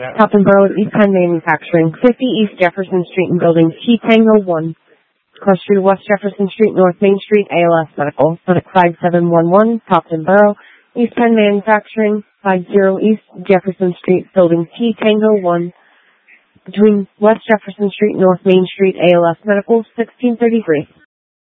Topham Borough, East Penn Manufacturing, 50 East Jefferson Street in Building T Tango 1. Cross Street, West Jefferson Street, North Main Street, ALS Medical. Clinic 5711, Topham Borough, East Penn Manufacturing, 50 East Jefferson Street, Building T Tango 1. Between West Jefferson Street, North Main Street, ALS Medical, 1633.